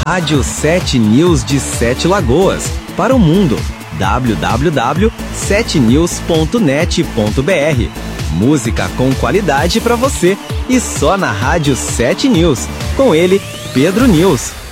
Rádio 7 News de Sete Lagoas, para o mundo. www.7news.net.br. Música com qualidade para você e só na Rádio 7 News. Com ele, Pedro News.